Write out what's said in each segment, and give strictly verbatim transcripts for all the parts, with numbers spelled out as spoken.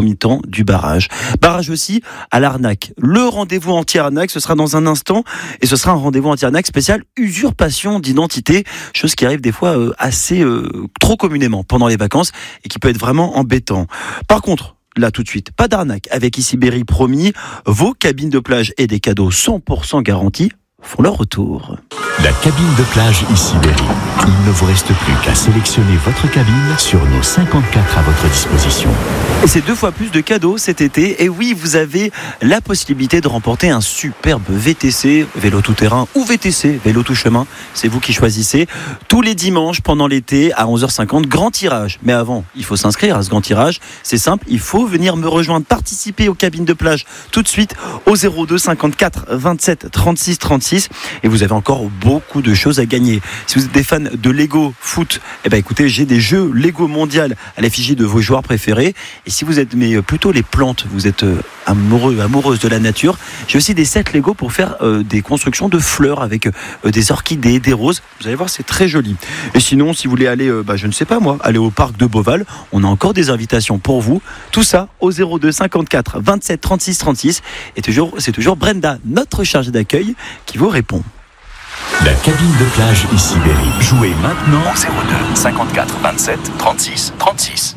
premier temps du barrage. Barrage aussi à l'arnaque. Le rendez-vous anti-arnaque, ce sera dans un instant et ce sera un rendez-vous anti-arnaque spécial usurpation d'identité, chose qui arrive des fois euh, assez euh, trop communément pendant les vacances et qui peut être vraiment embêtant. Par contre, là tout de suite, pas d'arnaque. Avec Ici Berry, promis, vos cabines de plage et des cadeaux cent pour cent garantis font leur retour. La cabine de plage Ici Berry. Il ne vous reste plus qu'à sélectionner votre cabine sur nos cinquante-quatre à votre disposition. Et c'est deux fois plus de cadeaux cet été. Et oui, vous avez la possibilité de remporter un superbe V T C, vélo tout-terrain ou V T C, vélo tout-chemin. C'est vous qui choisissez. Tous les dimanches pendant l'été à onze heures cinquante, grand tirage. Mais avant, il faut s'inscrire à ce grand tirage. C'est simple, il faut venir me rejoindre, participer aux cabines de plage tout de suite au zéro deux cinquante-quatre vingt-sept trente-six trente-six. Et vous avez encore beaucoup de choses à gagner. Si vous êtes des fans de Lego foot, eh ben écoutez, j'ai des jeux Lego mondial à l'effigie de vos joueurs préférés. Et si vous êtes mais plutôt les plantes, vous êtes amoureux, amoureuse de la nature, j'ai aussi des sets Lego pour faire euh, des constructions de fleurs avec euh, des orchidées, des roses. Vous allez voir, c'est très joli. Et sinon, si vous voulez aller, euh, bah, je ne sais pas moi, aller au parc de Beauval, on a encore des invitations pour vous. Tout ça au zéro deux cinquante-quatre vingt-sept trente-six trente-six. Et toujours, c'est toujours Brenda, notre chargée d'accueil, qui vous répond. La cabine de plage Ici Berry. Jouez maintenant au zéro deux cinquante-quatre vingt-sept trente-six trente-six.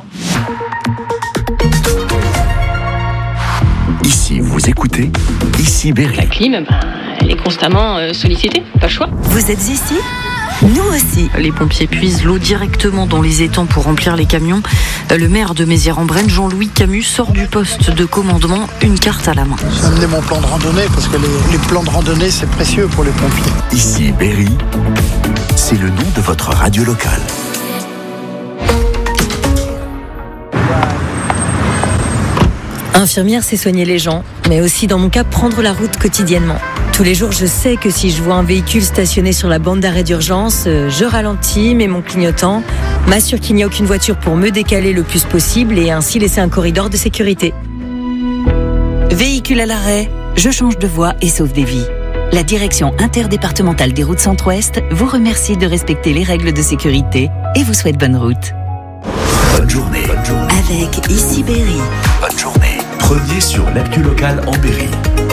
Ici, vous écoutez Ici Berry. La clim, ben, elle est constamment euh, sollicitée, pas le choix. Vous êtes ici ? Nous aussi. Les pompiers puisent l'eau directement dans les étangs pour remplir les camions. Le maire de Mézières-en-Brenne, Jean-Louis Camus, sort du poste de commandement, une carte à la main. J'ai amené mon plan de randonnée parce que les, les plans de randonnée, c'est précieux pour les pompiers. Ici Berry, c'est le nom de votre radio locale. Infirmière, c'est soigner les gens, mais aussi dans mon cas, prendre la route quotidiennement. Tous les jours, je sais que si je vois un véhicule stationné sur la bande d'arrêt d'urgence, je ralentis, mets mon clignotant, m'assure qu'il n'y a aucune voiture pour me décaler le plus possible et ainsi laisser un corridor de sécurité. Véhicule à l'arrêt, je change de voie et sauve des vies. La direction interdépartementale des routes Centre-Ouest vous remercie de respecter les règles de sécurité et vous souhaite bonne route. Bonne journée. Bonne journée. Avec Ici Berry. Bonne journée. Premier sur l'actu locale en Berry.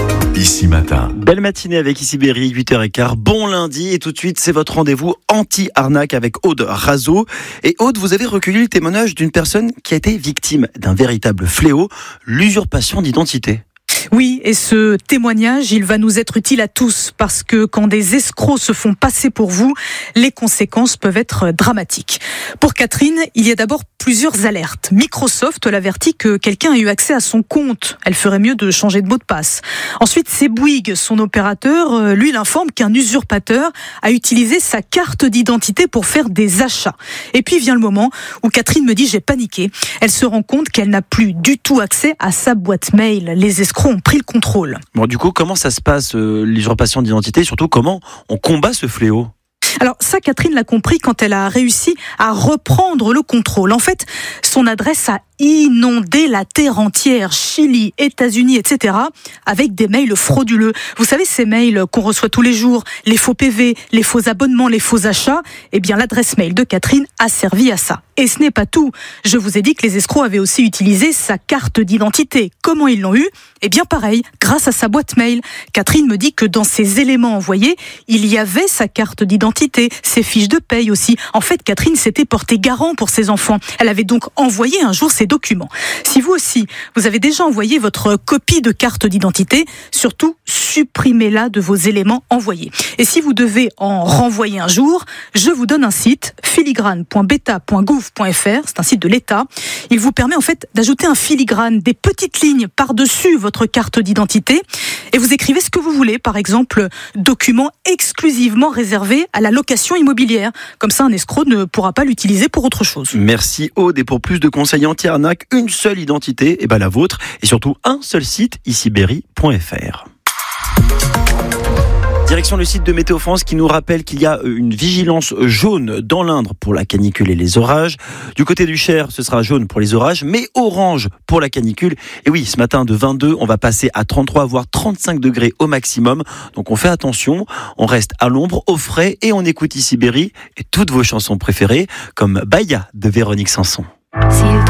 Ici Matin. Belle matinée avec Ici Berry, huit heures quinze. Bon lundi et tout de suite, c'est votre rendez-vous anti-arnaque avec Aude Razo. Et Aude, vous avez recueilli le témoignage d'une personne qui a été victime d'un véritable fléau, l'usurpation d'identité. Oui, et ce témoignage, il va nous être utile à tous parce que quand des escrocs se font passer pour vous, les conséquences peuvent être dramatiques. Pour Catherine, il y a d'abord plusieurs alertes. Microsoft l'avertit que quelqu'un a eu accès à son compte. Elle ferait mieux de changer de mot de passe. Ensuite, c'est Bouygues, son opérateur, lui, il informe qu'un usurpateur a utilisé sa carte d'identité pour faire des achats. Et puis vient le moment où Catherine me dit « j'ai paniqué ». Elle se rend compte qu'elle n'a plus du tout accès à sa boîte mail. Les escrocs ont pris le contrôle. Bon, du coup, comment ça se passe, euh, l'usurpation d'identité, et surtout comment on combat ce fléau ? Alors ça, Catherine l'a compris quand elle a réussi à reprendre le contrôle. En fait, son adresse a inondé la terre entière, Chili, États-Unis, et cetera, avec des mails frauduleux. Vous savez, ces mails qu'on reçoit tous les jours, les faux P V, les faux abonnements, les faux achats, eh bien l'adresse mail de Catherine a servi à ça. Et ce n'est pas tout. Je vous ai dit que les escrocs avaient aussi utilisé sa carte d'identité. Comment ils l'ont eu ? Eh bien pareil, grâce à sa boîte mail. Catherine me dit que dans ces éléments envoyés, il y avait sa carte d'identité, ses fiches de paye aussi. En fait, Catherine s'était portée garant pour ses enfants. Elle avait donc envoyé un jour ses documents. Si vous aussi, vous avez déjà envoyé votre copie de carte d'identité, surtout supprimez-la de vos éléments envoyés. Et si vous devez en renvoyer un jour, je vous donne un site, filigrane point beta point gouv point f r, c'est un site de l'État. Il vous permet en fait d'ajouter un filigrane, des petites lignes par-dessus votre carte d'identité et vous écrivez ce que vous voulez, par exemple, document exclusivement réservé à la location immobilière. Comme ça, un escroc ne pourra pas l'utiliser pour autre chose. Merci Aude, et pour plus de conseils anti-arnaque, une seule identité, et ben la vôtre, et surtout un seul site, ici berry point f r. Direction le site de Météo France qui nous rappelle qu'il y a une vigilance jaune dans l'Indre pour la canicule et les orages. Du côté du Cher, ce sera jaune pour les orages, mais orange pour la canicule. Et oui, ce matin de vingt-deux, on va passer à trente-trois, voire trente-cinq degrés au maximum. Donc on fait attention, on reste à l'ombre, au frais, et on écoute Ici Berry et toutes vos chansons préférées, comme Baya de Véronique Sanson. S'il